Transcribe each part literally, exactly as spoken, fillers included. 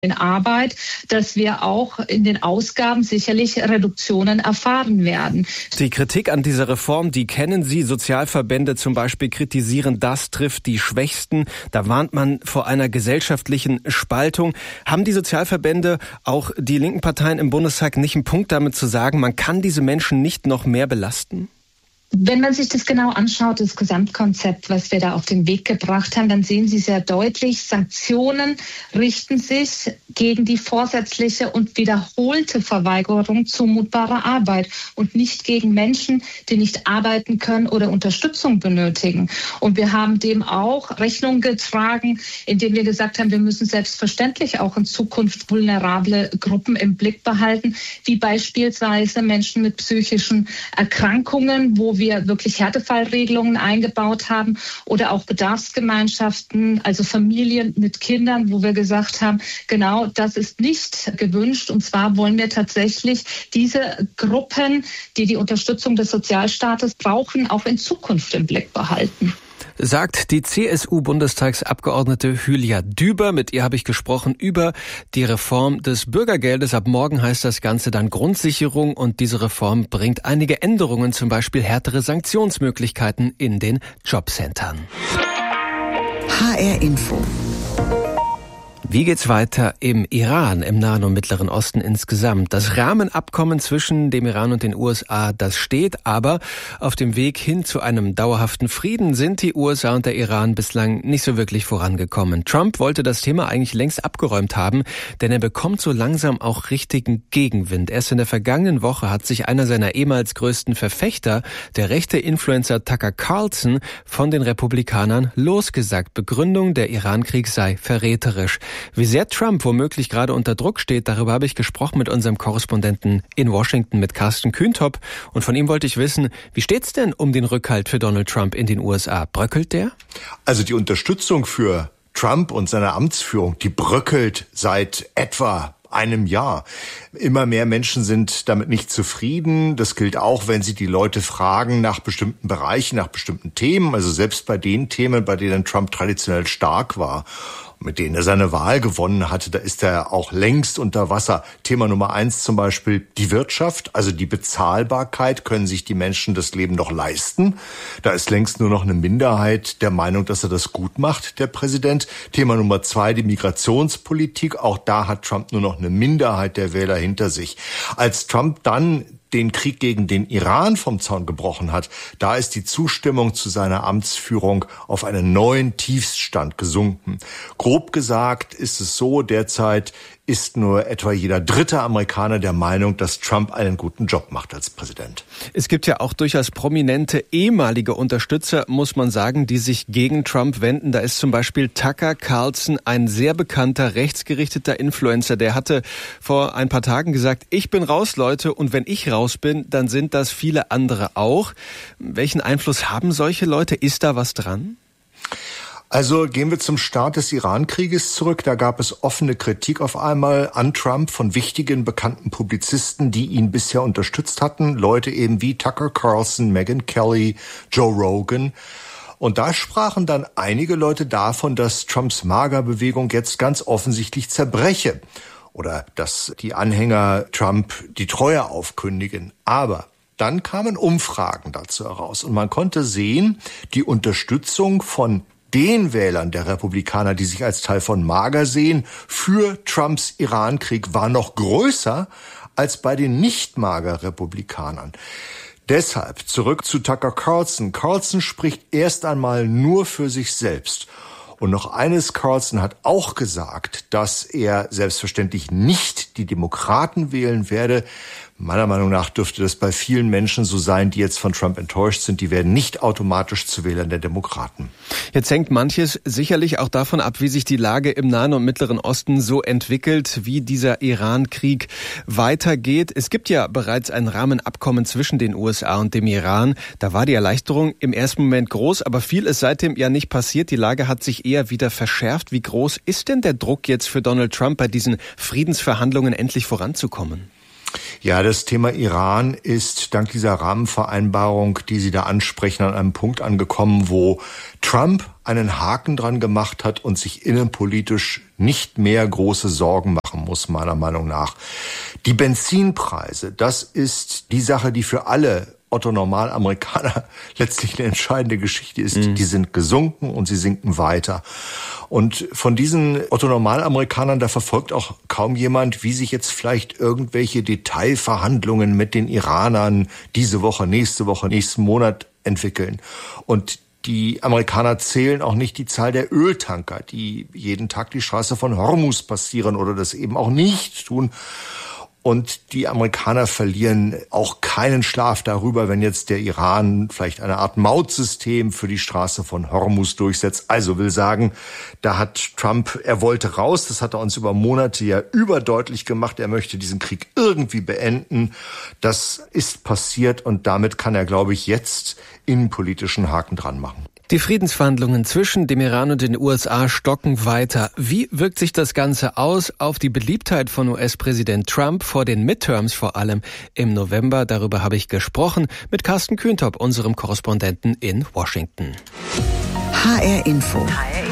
in Arbeit, dass wir auch in den Ausgaben sicherlich Reduktionen erfahren werden. Die Kritik an dieser Reform, die kennen Sie. Sozialverbände zum Beispiel kritisieren, das trifft die Schwächsten. Da warnt man vor einer gesellschaftlichen Spaltung. Haben die Sozialverbände, auch die linken Parteien im Bundestag, nicht einen Punkt damit zu sagen, man kann diese Menschen nicht noch mehr belasten? Wenn man sich das genau anschaut, das Gesamtkonzept, was wir da auf den Weg gebracht haben, dann sehen Sie sehr deutlich, Sanktionen richten sich gegen die vorsätzliche und wiederholte Verweigerung zumutbarer Arbeit und nicht gegen Menschen, die nicht arbeiten können oder Unterstützung benötigen. Und wir haben dem auch Rechnung getragen, indem wir gesagt haben, wir müssen selbstverständlich auch in Zukunft vulnerable Gruppen im Blick behalten, wie beispielsweise Menschen mit psychischen Erkrankungen, wo wir wir wirklich Härtefallregelungen eingebaut haben oder auch Bedarfsgemeinschaften, also Familien mit Kindern, wo wir gesagt haben, genau das ist nicht gewünscht. Und zwar wollen wir tatsächlich diese Gruppen, die die Unterstützung des Sozialstaates brauchen, auch in Zukunft im Blick behalten. Sagt die C S U-Bundestagsabgeordnete Hülya Düber. Mit ihr habe ich gesprochen über die Reform des Bürgergeldes. Ab morgen heißt das Ganze dann Grundsicherung und diese Reform bringt einige Änderungen, zum Beispiel härtere Sanktionsmöglichkeiten in den Jobcentern. H R Info. Wie geht's weiter im Iran, im Nahen und Mittleren Osten insgesamt? Das Rahmenabkommen zwischen dem Iran und den U S A, das steht, aber auf dem Weg hin zu einem dauerhaften Frieden sind die U S A und der Iran bislang nicht so wirklich vorangekommen. Trump wollte das Thema eigentlich längst abgeräumt haben, denn er bekommt so langsam auch richtigen Gegenwind. Erst in der vergangenen Woche hat sich einer seiner ehemals größten Verfechter, der rechte Influencer Tucker Carlson, von den Republikanern losgesagt. Begründung, der Irankrieg sei verräterisch. Wie sehr Trump womöglich gerade unter Druck steht, darüber habe ich gesprochen mit unserem Korrespondenten in Washington, mit Carsten Kühntop. Und von ihm wollte ich wissen, wie steht's denn um den Rückhalt für Donald Trump in den U S A? Bröckelt der? Also die Unterstützung für Trump und seine Amtsführung, die bröckelt seit etwa einem Jahr. Immer mehr Menschen sind damit nicht zufrieden. Das gilt auch, wenn sie die Leute fragen nach bestimmten Bereichen, nach bestimmten Themen. Also selbst bei den Themen, bei denen Trump traditionell stark war, mit denen er seine Wahl gewonnen hatte, da ist er auch längst unter Wasser. Thema Nummer eins zum Beispiel die Wirtschaft, also die Bezahlbarkeit. Können sich die Menschen das Leben noch leisten? Da ist längst nur noch eine Minderheit der Meinung, dass er das gut macht, der Präsident. Thema Nummer zwei, die Migrationspolitik. Auch da hat Trump nur noch eine Minderheit der Wähler hinter sich. Als Trump dann den Krieg gegen den Iran vom Zaun gebrochen hat, da ist die Zustimmung zu seiner Amtsführung auf einen neuen Tiefststand gesunken. Grob gesagt ist es so, derzeit ist nur etwa jeder dritte Amerikaner der Meinung, dass Trump einen guten Job macht als Präsident. Es gibt ja auch durchaus prominente ehemalige Unterstützer, muss man sagen, die sich gegen Trump wenden. Da ist zum Beispiel Tucker Carlson, ein sehr bekannter, rechtsgerichteter Influencer. Der hatte vor ein paar Tagen gesagt, ich bin raus, Leute, und wenn ich raus bin, dann sind das viele andere auch. Welchen Einfluss haben solche Leute? Ist da was dran? Also gehen wir zum Start des Iran-Krieges zurück. Da gab es offene Kritik auf einmal an Trump von wichtigen, bekannten Publizisten, die ihn bisher unterstützt hatten. Leute eben wie Tucker Carlson, Megyn Kelly, Joe Rogan. Und da sprachen dann einige Leute davon, dass Trumps MAGA-Bewegung jetzt ganz offensichtlich zerbreche. Oder dass die Anhänger Trump die Treue aufkündigen. Aber dann kamen Umfragen dazu heraus. Und man konnte sehen, die Unterstützung von den Wählern der Republikaner, die sich als Teil von MAGA sehen, für Trumps Irankrieg war noch größer als bei den Nicht-MAGA-Republikanern. Deshalb zurück zu Tucker Carlson. Carlson spricht erst einmal nur für sich selbst. Und noch eines, Carlson hat auch gesagt, dass er selbstverständlich nicht die Demokraten wählen werde. Meiner Meinung nach dürfte das bei vielen Menschen so sein, die jetzt von Trump enttäuscht sind. Die werden nicht automatisch zu Wählern der Demokraten. Jetzt hängt manches sicherlich auch davon ab, wie sich die Lage im Nahen und Mittleren Osten so entwickelt, wie dieser Iran-Krieg weitergeht. Es gibt ja bereits ein Rahmenabkommen zwischen den U S A und dem Iran. Da war die Erleichterung im ersten Moment groß, aber viel ist seitdem ja nicht passiert. Die Lage hat sich eher wieder verschärft. Wie groß ist denn der Druck jetzt für Donald Trump, bei diesen Friedensverhandlungen endlich voranzukommen? Ja, das Thema Iran ist dank dieser Rahmenvereinbarung, die Sie da ansprechen, an einem Punkt angekommen, wo Trump einen Haken dran gemacht hat und sich innenpolitisch nicht mehr große Sorgen machen muss, meiner Meinung nach. Die Benzinpreise, das ist die Sache, die für alle Otto-Normal-Amerikaner letztlich eine entscheidende Geschichte ist. Mhm. Die sind gesunken und sie sinken weiter. Und von diesen Otto-Normal-Amerikanern, da verfolgt auch kaum jemand, wie sich jetzt vielleicht irgendwelche Detailverhandlungen mit den Iranern diese Woche, nächste Woche, nächsten Monat entwickeln. Und die Amerikaner zählen auch nicht die Zahl der Öltanker, die jeden Tag die Straße von Hormuz passieren oder das eben auch nicht tun. Und die Amerikaner verlieren auch keinen Schlaf darüber, wenn jetzt der Iran vielleicht eine Art Mautsystem für die Straße von Hormuz durchsetzt. Also will sagen, da hat Trump, er wollte raus, das hat er uns über Monate ja überdeutlich gemacht, er möchte diesen Krieg irgendwie beenden. Das ist passiert und damit kann er, glaube ich, jetzt innenpolitischen Haken dran machen. Die Friedensverhandlungen zwischen dem Iran und den U S A stocken weiter. Wie wirkt sich das Ganze aus auf die Beliebtheit von U S-Präsident Trump vor den Midterms, vor allem im November? Darüber habe ich gesprochen mit Carsten Kühntop, unserem Korrespondenten in Washington. H R Info.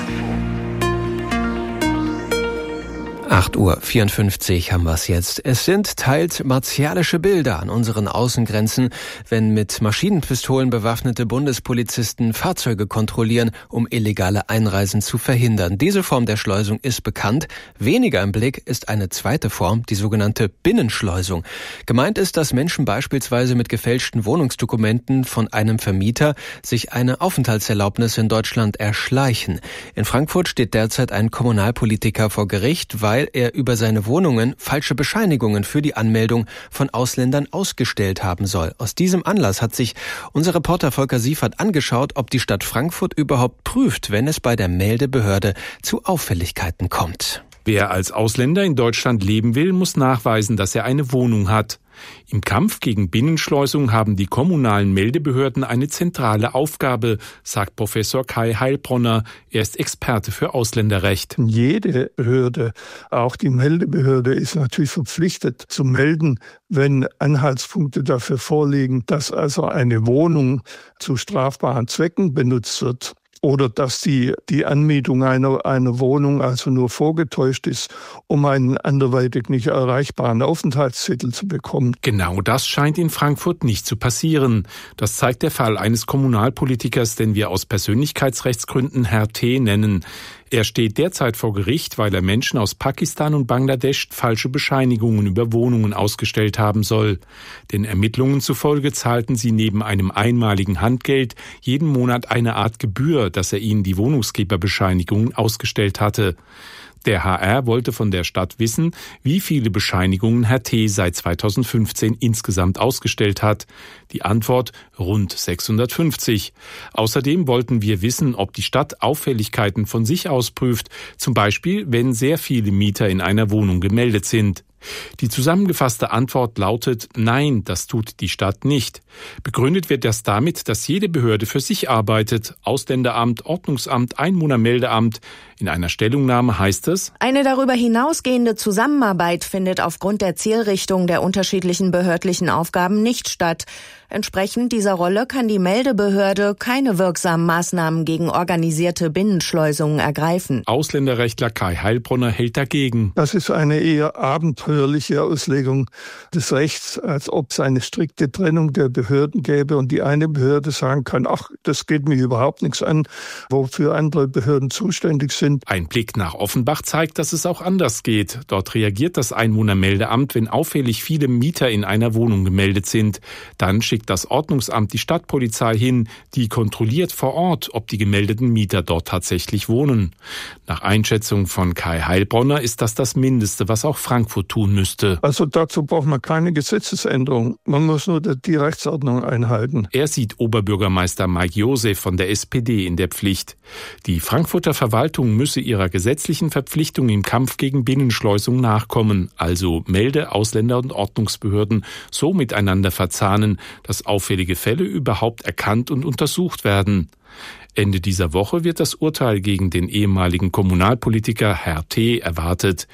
acht Uhr vierundfünfzig haben wir es jetzt. Es sind teils martialische Bilder an unseren Außengrenzen, wenn mit Maschinenpistolen bewaffnete Bundespolizisten Fahrzeuge kontrollieren, um illegale Einreisen zu verhindern. Diese Form der Schleusung ist bekannt. Weniger im Blick ist eine zweite Form, die sogenannte Binnenschleusung. Gemeint ist, dass Menschen beispielsweise mit gefälschten Wohnungsdokumenten von einem Vermieter sich eine Aufenthaltserlaubnis in Deutschland erschleichen. In Frankfurt steht derzeit ein Kommunalpolitiker vor Gericht, weil er über seine Wohnungen falsche Bescheinigungen für die Anmeldung von Ausländern ausgestellt haben soll. Aus diesem Anlass hat sich unser Reporter Volker Siefert angeschaut, ob die Stadt Frankfurt überhaupt prüft, wenn es bei der Meldebehörde zu Auffälligkeiten kommt. Wer als Ausländer in Deutschland leben will, muss nachweisen, dass er eine Wohnung hat. Im Kampf gegen Binnenschleusung haben die kommunalen Meldebehörden eine zentrale Aufgabe, sagt Professor Kai Heilbronner. Er ist Experte für Ausländerrecht. Jede Behörde, auch die Meldebehörde, ist natürlich verpflichtet zu melden, wenn Anhaltspunkte dafür vorliegen, dass also eine Wohnung zu strafbaren Zwecken benutzt wird. Oder dass die, die Anmietung einer, einer Wohnung also nur vorgetäuscht ist, um einen anderweitig nicht erreichbaren Aufenthaltstitel zu bekommen. Genau das scheint in Frankfurt nicht zu passieren. Das zeigt der Fall eines Kommunalpolitikers, den wir aus Persönlichkeitsrechtsgründen Herr T. nennen. Er steht derzeit vor Gericht, weil er Menschen aus Pakistan und Bangladesch falsche Bescheinigungen über Wohnungen ausgestellt haben soll. Den Ermittlungen zufolge zahlten sie neben einem einmaligen Handgeld jeden Monat eine Art Gebühr, dass er ihnen die Wohnungsgeberbescheinigungen ausgestellt hatte. Der H R wollte von der Stadt wissen, wie viele Bescheinigungen Herr T. seit zweitausendfünfzehn insgesamt ausgestellt hat. Die Antwort: rund sechshundertfünfzig. Außerdem wollten wir wissen, ob die Stadt Auffälligkeiten von sich aus prüft, zum Beispiel, wenn sehr viele Mieter in einer Wohnung gemeldet sind. Die zusammengefasste Antwort lautet: Nein, das tut die Stadt nicht. Begründet wird das damit, dass jede Behörde für sich arbeitet. Ausländeramt, Ordnungsamt, Einwohnermeldeamt. In einer Stellungnahme heißt es: Eine darüber hinausgehende Zusammenarbeit findet aufgrund der Zielrichtung der unterschiedlichen behördlichen Aufgaben nicht statt. Entsprechend dieser Rolle kann die Meldebehörde keine wirksamen Maßnahmen gegen organisierte Binnenschleusungen ergreifen. Ausländerrechtler Kai Heilbronner hält dagegen. Das ist eine eher abenteuerliche Auslegung des Rechts, als ob es eine strikte Trennung der Behörden gäbe und die eine Behörde sagen kann, ach, das geht mir überhaupt nichts an, wofür andere Behörden zuständig sind. Ein Blick nach Offenbach zeigt, dass es auch anders geht. Dort reagiert das Einwohnermeldeamt, wenn auffällig viele Mieter in einer Wohnung gemeldet sind. Dann schickt das Ordnungsamt die Stadtpolizei hin, die kontrolliert vor Ort, ob die gemeldeten Mieter dort tatsächlich wohnen. Nach Einschätzung von Kai Heilbronner ist das das Mindeste, was auch Frankfurt tun müsste. Also dazu braucht man keine Gesetzesänderung. Man muss nur die Rechtsordnung einhalten. Er sieht Oberbürgermeister Mike Josef von der S P D in der Pflicht. Die Frankfurter Verwaltung müsse ihrer gesetzlichen Verpflichtung im Kampf gegen Binnenschleusung nachkommen, also Melde-, Ausländer- und Ordnungsbehörden so miteinander verzahnen, dass auffällige Fälle überhaupt erkannt und untersucht werden. Ende dieser Woche wird das Urteil gegen den ehemaligen Kommunalpolitiker Herr T. erwartet.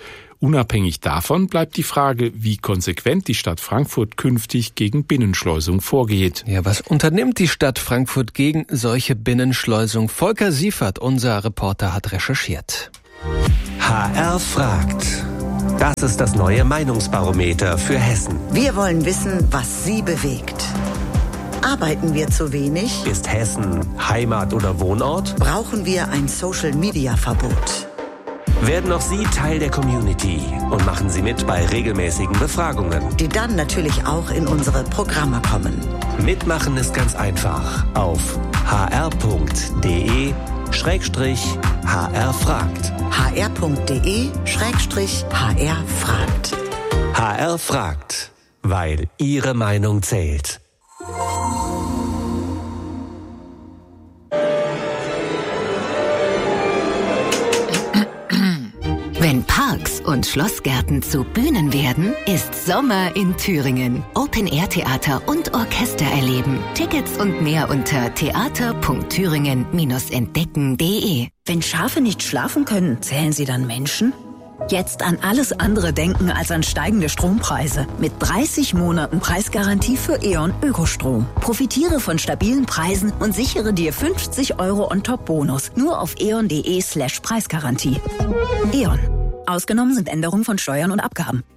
Unabhängig davon bleibt die Frage, wie konsequent die Stadt Frankfurt künftig gegen Binnenschleusung vorgeht. Ja, was unternimmt die Stadt Frankfurt gegen solche Binnenschleusung? Volker Siefert, unser Reporter, hat recherchiert. H R fragt. Das ist das neue Meinungsbarometer für Hessen. Wir wollen wissen, was Sie bewegt. Arbeiten wir zu wenig? Ist Hessen Heimat oder Wohnort? Brauchen wir ein Social-Media-Verbot? Werden auch Sie Teil der Community und machen Sie mit bei regelmäßigen Befragungen, die dann natürlich auch in unsere Programme kommen. Mitmachen ist ganz einfach. Auf hr.de Schrägstrich HR fragt. hr.de Schrägstrich HR fragt. H R fragt, weil Ihre Meinung zählt. Wenn Parks und Schlossgärten zu Bühnen werden, ist Sommer in Thüringen. Open-Air-Theater und Orchester erleben. Tickets und mehr unter theater punkt thüringen Bindestrich entdecken punkt de. Wenn Schafe nicht schlafen können, zählen sie dann Menschen? Jetzt an alles andere denken als an steigende Strompreise. Mit dreißig Monaten Preisgarantie für E.ON Ökostrom. Profitiere von stabilen Preisen und sichere dir fünfzig Euro on-top-Bonus. Nur auf eon.de slash Preisgarantie. E.ON. Ausgenommen sind Änderungen von Steuern und Abgaben.